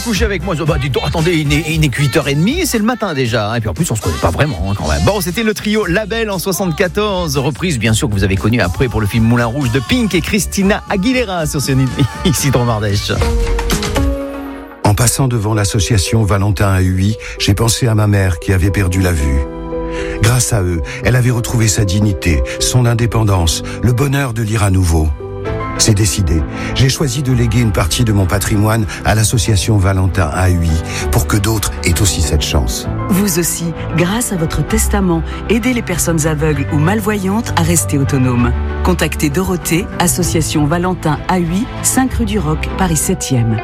coucher avec moi. Bah, dis donc, attendez, il n'est que 8h30 et c'est le matin déjà. Et puis en plus, on se connaît pas vraiment quand même. Bon, c'était le trio Label en 74. Reprise, bien sûr, que vous avez connue après pour le film Moulin Rouge de Pink et Christina Aguilera sur scène ici dans Ardèche. En passant devant l'association Valentin à Huy, j'ai pensé à ma mère qui avait perdu la vue. Grâce à eux, elle avait retrouvé sa dignité, son indépendance, le bonheur de lire à nouveau. C'est décidé. J'ai choisi de léguer une partie de mon patrimoine à l'association Valentin à Huy pour que d'autres aient aussi cette chance. Vous aussi, grâce à votre testament, aidez les personnes aveugles ou malvoyantes à rester autonomes. Contactez Dorothée, association Valentin à Huy, 5 rue du Roc, Paris 7e.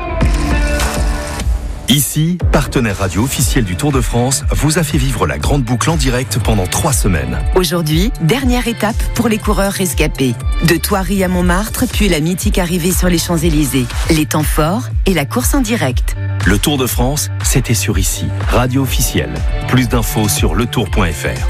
Ici, partenaire radio officiel du Tour de France, vous a fait vivre la grande boucle en direct pendant 3 semaines. Aujourd'hui, dernière étape pour les coureurs rescapés. De Thoiry à Montmartre, puis la mythique arrivée sur les Champs-Élysées. Les temps forts et la course en direct. Le Tour de France, c'était sur Ici, radio officielle. Plus d'infos sur letour.fr.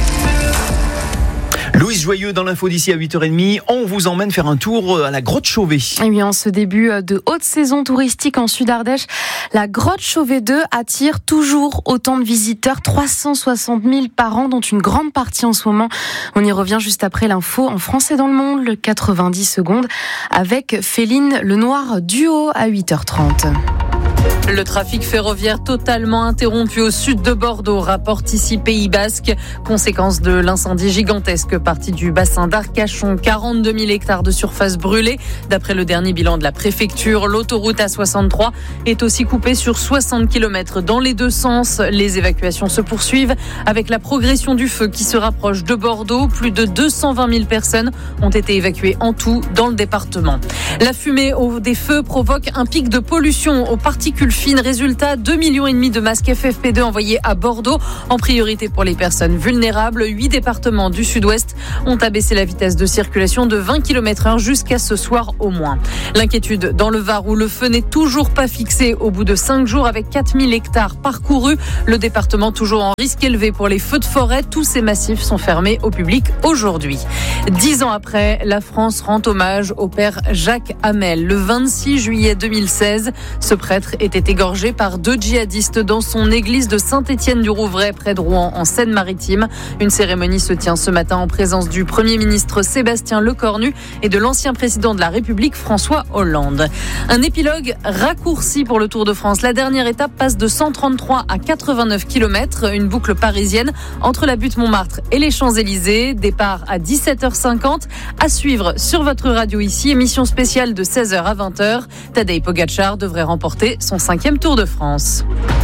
Louise Joyeux dans l'info d'ici à 8h30. On vous emmène faire un tour à la Grotte Chauvet. Et bien, en ce début de haute saison touristique en Sud-Ardèche, la Grotte Chauvet 2 attire toujours autant de visiteurs, 360 000 par an, dont une grande partie en ce moment. On y revient juste après l'info en France et dans le monde, le 90 secondes, avec Féline Lenoir duo à 8h30. Le trafic ferroviaire totalement interrompu au sud de Bordeaux, rapporte ici Pays Basque. Conséquence de l'incendie gigantesque parti du bassin d'Arcachon. 42 000 hectares de surface brûlée. D'après le dernier bilan de la préfecture, l'autoroute A63 est aussi coupée sur 60 km dans les deux sens. Les évacuations se poursuivent avec la progression du feu qui se rapproche de Bordeaux. Plus de 220 000 personnes ont été évacuées en tout dans le département. La fumée des feux provoque un pic de pollution aux particules fines. Résultat, 2,5 millions de masques FFP2 envoyés à Bordeaux, en priorité pour les personnes vulnérables. 8 départements du sud-ouest ont abaissé la vitesse de circulation de 20 km/h jusqu'à ce soir au moins. L'inquiétude dans le Var où le feu n'est toujours pas fixé au bout de 5 jours avec 4000 hectares parcourus. Le département toujours en risque élevé pour les feux de forêt. Tous ces massifs sont fermés au public aujourd'hui. 10 ans après, la France rend hommage au père Jacques Hamel. Le 26 juillet 2016, ce prêtre était égorgé par 2 djihadistes dans son église de Saint-Étienne-du-Rouvray près de Rouen en Seine-Maritime. Une cérémonie se tient ce matin en présence du Premier ministre Sébastien Lecornu et de l'ancien président de la République François Hollande. Un épilogue raccourci pour le Tour de France. La dernière étape passe de 133 à 89 km, une boucle parisienne entre la butte Montmartre et les Champs-Élysées. Départ à 17h50. À suivre sur votre radio ici, émission spéciale de 16h à 20h. Tadej Pogačar devrait remporter son 5e Tour de France.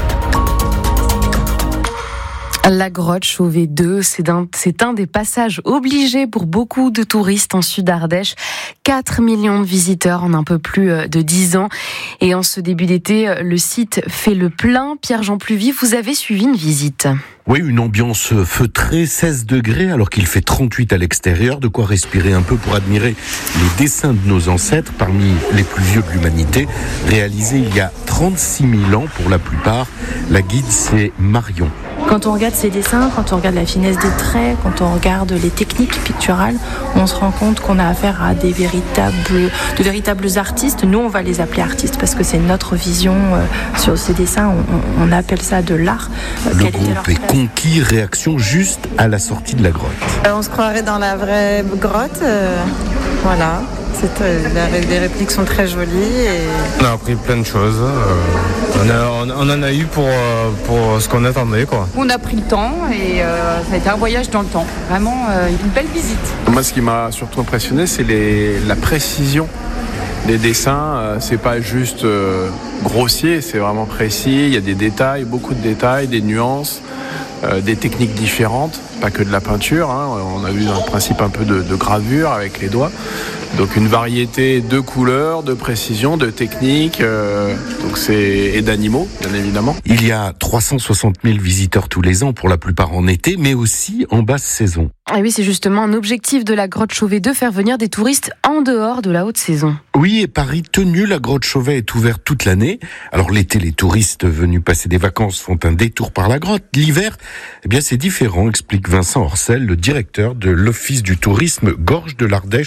La Grotte Chauvet 2, c'est un des passages obligés pour beaucoup de touristes en Sud-Ardèche. 4 millions de visiteurs en un peu plus de 10 ans. Et en ce début d'été, le site fait le plein. Pierre-Jean Pluvy, vous avez suivi une visite. Oui, une ambiance feutrée, 16 degrés alors qu'il fait 38 à l'extérieur, de quoi respirer un peu pour admirer les dessins de nos ancêtres, parmi les plus vieux de l'humanité, réalisés il y a 36 000 ans pour la plupart. La guide, c'est Marion. Quand on regarde ces dessins, quand on regarde la finesse des traits, quand on regarde les techniques picturales, on se rend compte qu'on a affaire à de véritables artistes. Nous, on va les appeler artistes parce que c'est notre vision sur ces dessins. On appelle ça de l'art. Le groupe est conquis, réaction juste à la sortie de la grotte. On se croirait dans la vraie grotte, voilà. Les répliques sont très jolies. On a appris plein de choses. On en a eu pour ce qu'on attendait, quoi. On a pris le temps et ça a été un voyage dans le temps. Vraiment une belle visite. Moi, ce qui m'a surtout impressionné, c'est la précision des dessins. C'est pas juste grossier, c'est vraiment précis. Il y a des détails, beaucoup de détails, des nuances. Des techniques différentes, pas que de la peinture, hein. On a vu un principe un peu de gravure avec les doigts. Donc une variété de couleurs, de précision, de techniques, et d'animaux, bien évidemment. Il y a 360 000 visiteurs tous les ans, pour la plupart en été, mais aussi en basse saison. Et oui, c'est justement un objectif de la Grotte Chauvet de faire venir des touristes en dehors de la haute saison. Oui, et Paris tenu, la Grotte Chauvet est ouverte toute l'année. Alors l'été, les touristes venus passer des vacances font un détour par la grotte. L'hiver, eh bien c'est différent, explique Vincent Orcel, le directeur de l'Office du tourisme Gorge de l'Ardèche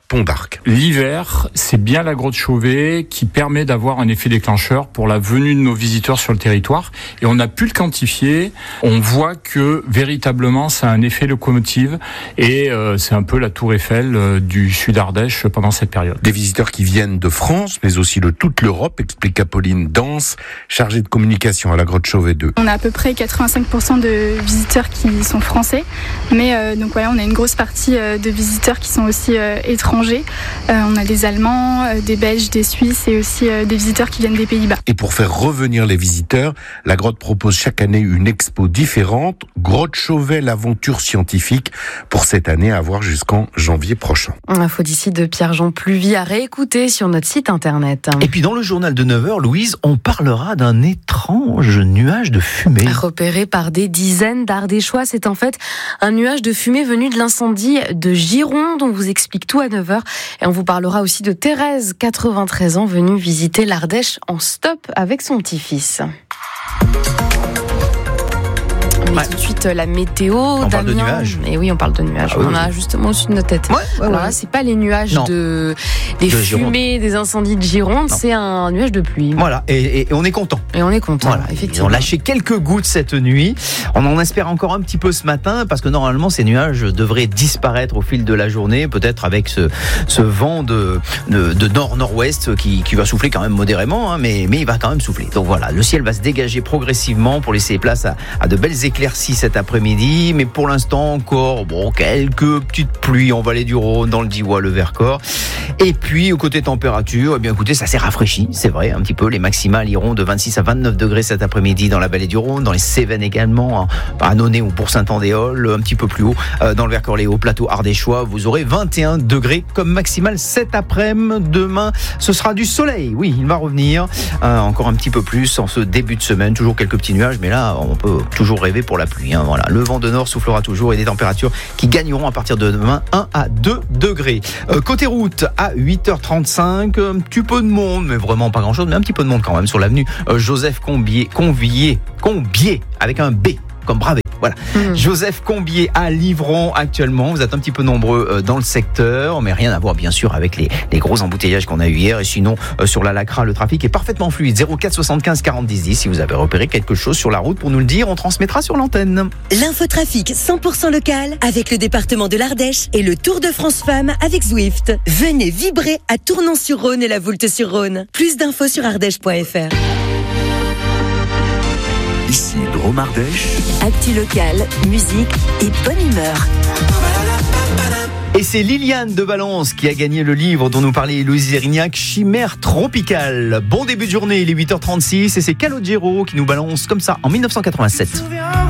Pont d'Arc. L'hiver, c'est bien la grotte Chauvet qui permet d'avoir un effet déclencheur pour la venue de nos visiteurs sur le territoire. Et on a pu le quantifier. On voit que véritablement, ça a un effet locomotive. Et c'est un peu la tour Eiffel du sud Ardèche pendant cette période. Des visiteurs qui viennent de France, mais aussi de toute l'Europe, explique Apolline Danse, chargée de communication à la grotte Chauvet 2. On a à peu près 85% de visiteurs qui sont français. Mais donc voilà, on a une grosse partie de visiteurs qui sont aussi étrangers. On a des Allemands, des Belges, des Suisses et aussi des visiteurs qui viennent des Pays-Bas. Et pour faire revenir les visiteurs, la grotte propose chaque année une expo différente, Grotte Chauvet, l'aventure scientifique, pour cette année à voir jusqu'en janvier prochain. Info d'ici de Pierre-Jean Pluvy à réécouter sur notre site internet. Et puis dans le journal de 9h, Louise, on parlera d'un étrange nuage de fumée. Repéré par des dizaines d'Ardéchois, c'est en fait un nuage de fumée venu de l'incendie de Gironde. On vous explique tout à 9h. Et on vous parlera aussi de Thérèse, 93 ans, venue visiter l'Ardèche en stop avec son petit-fils. Mais tout de suite, la météo. On parle de nuages. Et oui, on parle de nuages. On a justement au-dessus de notre tête. Alors là, c'est pas les nuages des fumées, des incendies de Gironde, c'est un nuage de pluie. Voilà, et on est content. Et on est content, voilà. effectivement. Ils ont lâché quelques gouttes cette nuit. On en espère encore un petit peu ce matin, parce que normalement, ces nuages devraient disparaître au fil de la journée, peut-être avec ce vent de nord-nord-ouest qui va souffler quand même modérément, hein, mais il va quand même souffler. Donc voilà, le ciel va se dégager progressivement pour laisser place à de belles éclaircies cet après-midi, mais pour l'instant encore quelques petites pluies en vallée du Rhône, dans le Diois, le Vercors. Et puis au côté température, eh bien écoutez, ça s'est rafraîchi, c'est vrai, un petit peu. Les maximales iront de 26 à 29 degrés cet après-midi dans la vallée du Rhône, dans les Cévennes également, à Nonay ou pour Saint-Andéol, un petit peu plus haut dans le Vercors, les hauts plateaux ardéchois. Vous aurez 21 degrés comme maximale cet après-midi. Demain, ce sera du soleil. Oui, il va revenir encore un petit peu plus en ce début de semaine. Toujours quelques petits nuages, mais là, on peut toujours rêver pour la pluie. Voilà. Le vent de nord soufflera toujours et des températures qui gagneront à partir de demain 1 à 2 degrés. Côté route, à 8h35, un petit peu de monde, mais vraiment pas grand-chose, mais un petit peu de monde quand même sur l'avenue Joseph Combier, avec un B, comme Bravet. Voilà. Joseph Combier à Livron actuellement. Vous êtes un petit peu nombreux dans le secteur, mais rien à voir bien sûr avec les gros embouteillages qu'on a eu hier. Et sinon, sur la Lacra, le trafic est parfaitement fluide. 04 75 40 10 10. Si vous avez repéré quelque chose sur la route pour nous le dire, on transmettra sur l'antenne. L'infotrafic 100% local avec le département de l'Ardèche et le Tour de France Femmes avec Zwift. Venez vibrer à Tournon-sur-Rhône et la Voulte-sur-Rhône. Plus d'infos sur ardèche.fr. Ici, Drôme Ardèche. Actu local, musique et bonne humeur. Et c'est Liliane de Valence qui a gagné le livre dont nous parlait Louise Erignac, Chimère tropicale. Bon début de journée, il est 8h36 et c'est Calogero qui nous balance comme ça en 1987.